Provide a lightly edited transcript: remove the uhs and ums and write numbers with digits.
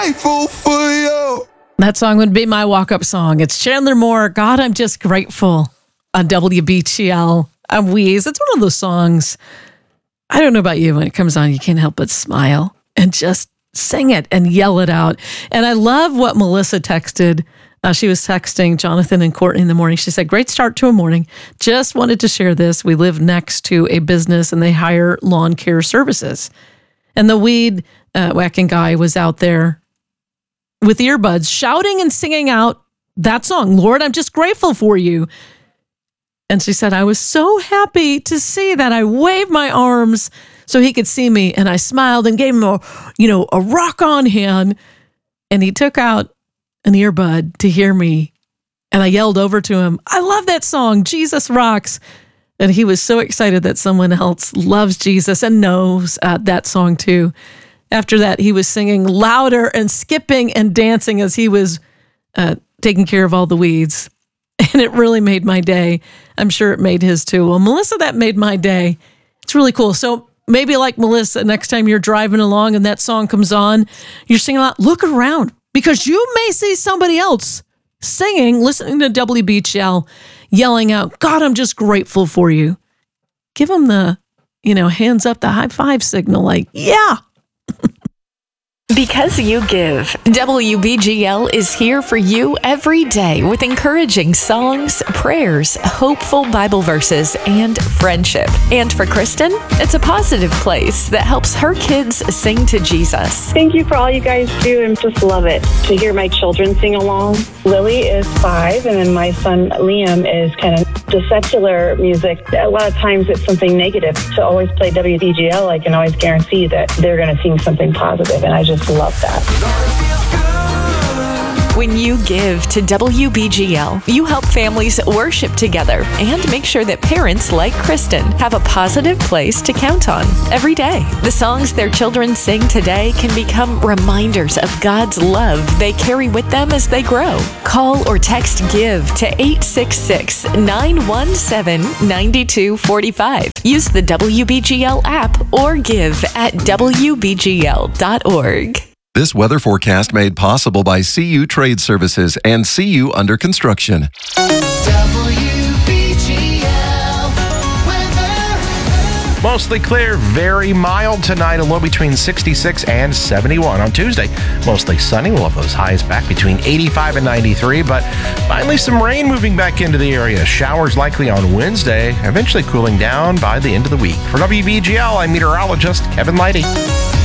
Grateful for you. That song would be my walk-up song. It's Chandler Moore, God, I'm Just Grateful on WBGL. I'm Wheeze. It's one of those songs, I don't know about you, when it comes on, you can't help but smile and just sing it and yell it out. And I love what Melissa texted. She was texting Jonathan and Courtney in the morning. She said, great start to a morning. Just wanted to share this. We live next to a business and they hire lawn care services. And the weed whacking guy was out there with earbuds, shouting and singing out that song, Lord, I'm just grateful for you. And she said, I was so happy to see that. I waved my arms so he could see me, and I smiled and gave him a rock-on hand, and he took out an earbud to hear me, and I yelled over to him, I love that song, Jesus Rocks. And he was so excited that someone else loves Jesus and knows that song too. After that, he was singing louder and skipping and dancing as he was taking care of all the weeds. And it really made my day. I'm sure it made his too. Well, Melissa, that made my day. It's really cool. So maybe like Melissa, next time you're driving along and that song comes on, you're singing a lot, look around because you may see somebody else singing, listening to WBGL, yelling out, God, I'm just grateful for you. Give them the, hands up, the high five signal, like, yeah. Because you give, WBGL is here for you every day with encouraging songs, prayers, hopeful Bible verses, and friendship. And for Kristen, it's a positive place that helps her kids sing to Jesus. Thank you for all you guys do and just love it to hear my children sing along. Lily is 5 and then my son Liam is kind of the secular music. A lot of times it's something negative. To always play WBGL, I can always guarantee that they're going to sing something positive, and I just love that. When you give to WBGL, you help families worship together and make sure that parents like Kristen have a positive place to count on every day. The songs their children sing today can become reminders of God's love they carry with them as they grow. Call or text GIVE to 866-917-9245. Use the WBGL app or give at WBGL.org. This weather forecast made possible by CU Trade Services and CU Under Construction. Mostly clear, very mild tonight, a low between 66 and 71. On Tuesday, mostly sunny. We'll have those highs back between 85 and 93, but finally some rain moving back into the area. Showers likely on Wednesday, eventually cooling down by the end of the week. For WBGL, I'm meteorologist Kevin Leidy.